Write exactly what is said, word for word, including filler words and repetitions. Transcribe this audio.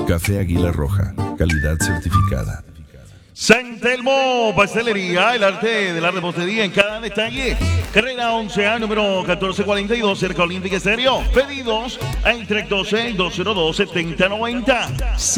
Café Águila Roja, calidad certificada. San Telmo Pastelería, el arte de la repostería en cada detalle. Carrera once A, número catorce cuarenta y dos, cerca Olímpica Estéreo. Pedidos al tres uno dos, dos cero dos, siete cero nueve cero.